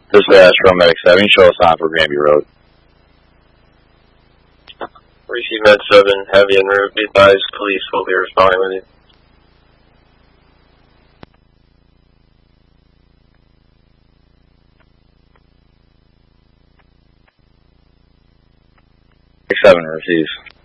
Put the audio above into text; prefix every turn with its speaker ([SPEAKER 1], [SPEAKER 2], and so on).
[SPEAKER 1] Dispatch from Medic 7, show us on for Granby Road.
[SPEAKER 2] Receive Med 7, heavy en route, be advised, police will be responding with you.
[SPEAKER 1] Medic 7 receives.